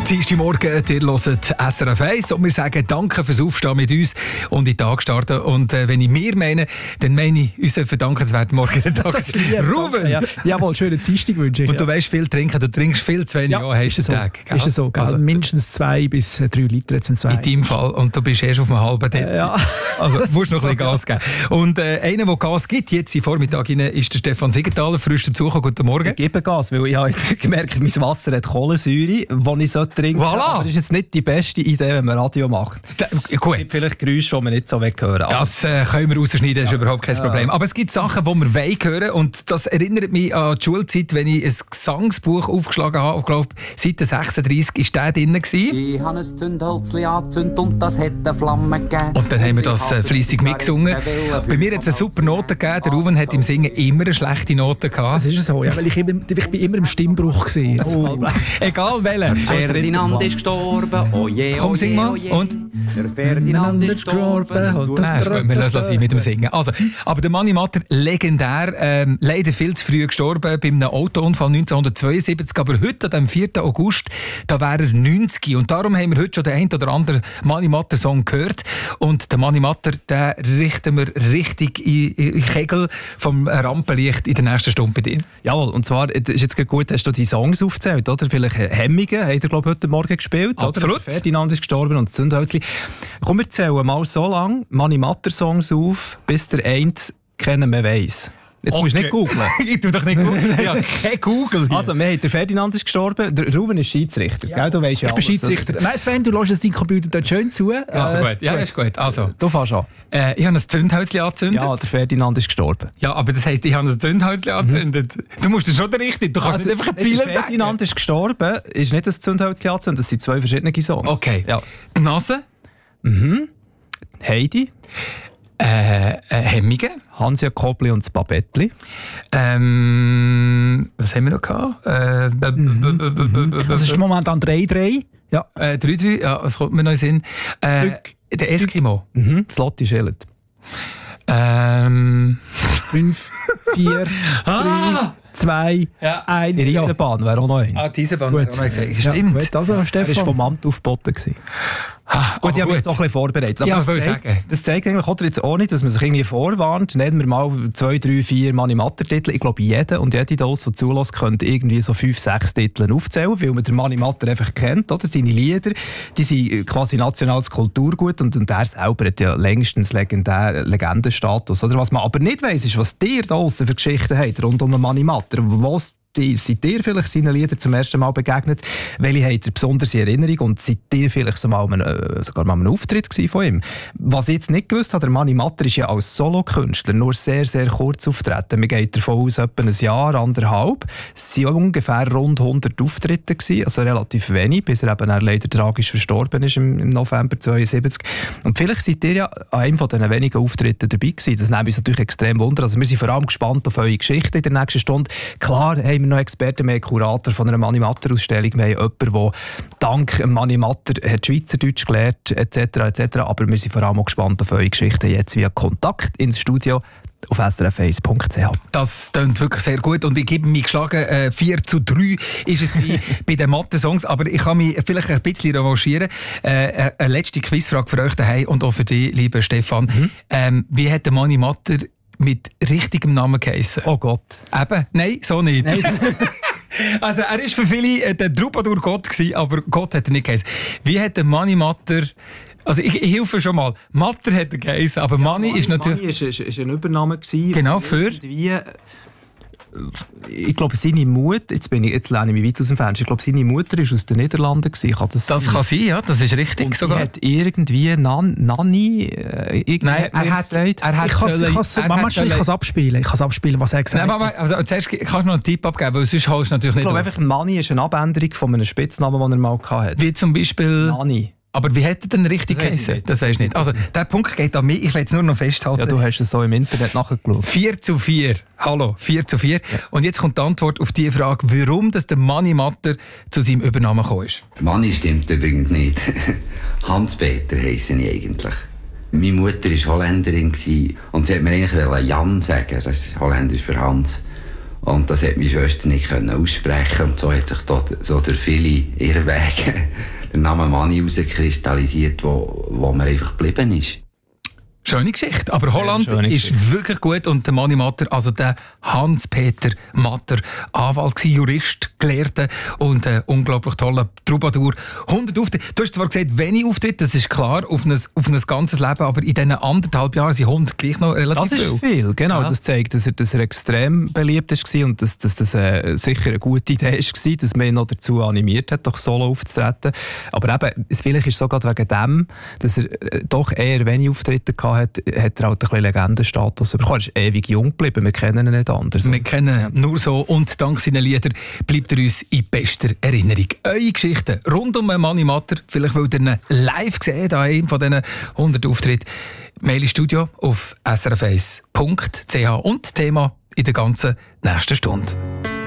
Dienstagmorgen, ihr hört SRF 1 und wir sagen danke fürs Aufstehen mit uns und in den Tag starten. Und wenn ich mir meine, dann meine ich unseren verdankenswerten Morgentag. Ruben! Ja. Jawohl, schönen Dienstag wünsche ich. Und du weißt viel trinken, du trinkst viel zu wenig an ist so. Tag. Ist es so, also, mindestens 2 bis 3 Liter. In deinem Fall. Und du bist erst auf einem halben Dezi. Ja. Also musst noch ein bisschen Gas geben. Und einer, der Gas gibt, jetzt im Vormittag rein, ist der Stefan Siegenthaler. Frisch dazugekommen. Guten Morgen. Ich gebe Gas, weil ich habe jetzt gemerkt, mein Wasser hat Kohlensäure, die ich trinken sollte. Voilà. Aber das ist jetzt nicht die beste Idee, wenn man Radio macht. Gut. Es gibt vielleicht Geräusche, die man nicht so hören. Das können wir rausschneiden, das ist überhaupt kein Problem. Aber es gibt Sachen, die wir hören wollen. Und das erinnert mich an die Schulzeit, wenn ich ein Gesangsbuch aufgeschlagen habe. Ich glaube, Seite 36 war der drin. Ich habe ein Zündholzli angezündet und das hat eine Flamme gegeben. Und dann haben wir das fleissig mitgesungen. Bei mir hat es eine super Note gegeben. Der Ruben hat im Singen immer eine schlechte Note gehabt. Das ist so, ja, weil ich bin immer im Stimmbruch gewesen. Oh. Egal welcher. Ferdinand ist gestorben, oh je, Komm, sing mal. Und? Der Ferdinand ist gestorben. Nein, ist gut, wir lassen sein mit dem Singen. Also, aber der Mani Matter, legendär, leider viel zu früh gestorben bei einem Autounfall 1972. Aber heute, am 4. August, da wäre er 90. Und darum haben wir heute schon den einen oder anderen Mani Matter Song gehört. Und den Mani Matter, den richten wir richtig in Kegel vom Rampenlicht in der nächsten Stunde bei dir. Jawohl, und zwar, das ist jetzt gut, hast du die Songs aufgezählt, oder? Vielleicht Hemmungen, hat er, glaube ich, heute Morgen gespielt. Absolut. Oder? Ferdinand ist gestorben und das Zündhölzli. Komm, wir zählen mal so lange Mani Matter Songs auf, bis der eine kennen mehr weiss. Jetzt musst du nicht googeln. Ich tu doch nicht googeln. Ja, kein Google hier. Also, der Ferdinand ist gestorben, der Ruben ist Schiedsrichter. Ja. Gell, du weißt ja ich bin Schiedsrichter. Nein, Sven, du lässt deinen Computer dort schön zu. Also gut, ja, ist gut. Also, Du fährst an. ich habe ein Zündhäuschen angezündet. Ja, der Ferdinand ist gestorben. Ja, aber das heisst, ich habe ein Zündhäuschen angezündet. Du musst das schon richtig. Du kannst nicht einfach ein Ziel Der sagen. Ferdinand ist gestorben, ist nicht das Zündhölzli angezündet, das sind 2 verschiedene Songs. Okay. Ja. Die Nase. Heidi, Hemmungen. Hansja Kobli und das Babettli. Was haben wir noch gehabt? Das ist momentan 3-3. Ja. 3-3, ja, was kommt mir noch in den Sinn? Der Eskimo. Das Lotti Schillert. 5, 4, 3, 2, 1. Die Eisenbahn wäre auch noch ein. Diese Bahn Gut. hat auch noch gesagt. Stimmt. Gut, also, Er war Stefan. vom Amt aufgeboten. Gut, ich habe mich jetzt auch ein bisschen vorbereitet. Aber Ja, das ich will zeigt, sagen. das zeigt eigentlich auch jetzt auch nicht, dass man sich irgendwie vorwarnt. Nehmen wir mal 2, 3, 4 Mani Matter Titel. Ich glaube, jeder und jede Dose, die zulässt, könnte irgendwie so 5, 6 Titel aufzählen, weil man den Mani Matter einfach kennt. Oder? Seine Lieder, die sind quasi nationales Kulturgut und er selber hat ja längstens Legendenstatus. Oder? Was man aber nicht weiss, ist, was ihr da draussen für Geschichten habt rund um den Mani Matter. Seid ihr vielleicht seinen Liedern zum ersten Mal begegnet? Welche habt ihr besonders in Erinnerung? Und seid ihr vielleicht sogar mal einem Auftritt von ihm? Was ich jetzt nicht gewusst habe, der Mani Matter ist ja als Solokünstler nur sehr, sehr kurz auftreten. Man geht davon aus, etwa ein Jahr, 1,5. Es waren ungefähr rund 100 Auftritte gewesen, also relativ wenig, bis er eben leider tragisch verstorben ist im November 1972. Und vielleicht seid ihr ja an einem von diesen wenigen Auftritten dabei gewesen. Das nimmt uns natürlich extrem Wunder. Also wir sind vor allem gespannt auf eure Geschichte in der nächsten Stunde. Klar haben wir noch Experten, wir haben Kurator von einer Mani Matter Ausstellung, wir haben jemanden, der dank Mani Matter hat Schweizerdeutsch gelernt, etc. Aber wir sind vor allem auch gespannt auf eure Geschichte jetzt via Kontakt ins Studio auf srf1.ch. Das klingt wirklich sehr gut und ich gebe mich geschlagen, 4-3 ist es bei den Mathe-Songs, aber ich kann mich vielleicht ein bisschen revanchieren. Eine letzte Quizfrage für euch daheim und auch für dich, lieber Stefan. Wie hat der Mani Matter mit richtigem Namen geheissen? Oh Gott. Eben? Nein, so nicht. Also er war für viele der Troubadour Gott gewesen, aber Gott hat er nicht geheissen. Wie hat der Mani Matter... Also ich helfe schon mal. Matter hat er geheissen, aber Mani ist natürlich... Mani ist ein Übername gewesen. Genau, für... Ich glaube, seine Mutter, jetzt lehne ich mich weit aus dem Fenster, ich glaube, seine Mutter war aus den Niederlanden gewesen. Das kann sein, ja, das ist richtig und sogar. Die hat irgendwie Nanni... Nein, er hat Ich kann es abspielen, was er gesagt hat. Also, zuerst kannst du noch einen Tipp abgeben, weil sonst holst du natürlich ich nicht glaube, auf. einfach Nanni ist eine Abänderung von einem Spitznamen, den er mal hatte. Wie zum Beispiel... Nanni. Aber wie hätte er denn richtig geheißen? Das weisst du nicht. Also, der Punkt geht an mich. Ich will es nur noch festhalten. Ja, du hast es so im Internet nachgeschaut. 4-4. Hallo, 4-4. Ja. Und jetzt kommt die Antwort auf die Frage, warum das der Mani Matter zu seinem Übernamen gekommen ist. Mani stimmt übrigens nicht. Hans-Peter heissen ich eigentlich. Meine Mutter war Holländerin und sie hat mir eigentlich Jan sagen. Das ist Holländisch für Hans. Und das hat meine Schwester nicht aussprechen und so hat sich dort so durch viele Irrwege der Name Manni herauskristallisiert, wo mir einfach geblieben ist. Schöne Geschichte. Aber Holland ist wirklich gut und der Manni Matter, also der Hans-Peter Matter, Anwalt, Jurist, Gelehrter und unglaublich toller Troubadour. 100 Auftritte. Du hast zwar gesagt, wenig Auftritte, das ist klar, auf ein ganzes Leben, aber in diesen 1,5 Jahren sind 100 gleich noch relativ viel. Das ist viel, genau. Ja. Das zeigt, dass er extrem beliebt war und dass das sicher eine gute Idee war, dass man ihn noch dazu animiert hat, doch solo aufzutreten. Aber eben, vielleicht ist es sogar wegen dem, dass er doch eher wenig Auftritte hatte, hat er halt ein bisschen Legendenstatus bekommen. Er ist ewig jung geblieben, wir kennen ihn nicht anders. Wir kennen ihn nur so und dank seiner Lieder bleibt er uns in bester Erinnerung. Eure Geschichten rund um Manni Matter, vielleicht wollt ihr ihn live sehen, an einem von diesen 100 Auftritten. Mail ins Studio auf srf1.ch und Thema in der ganzen nächsten Stunde.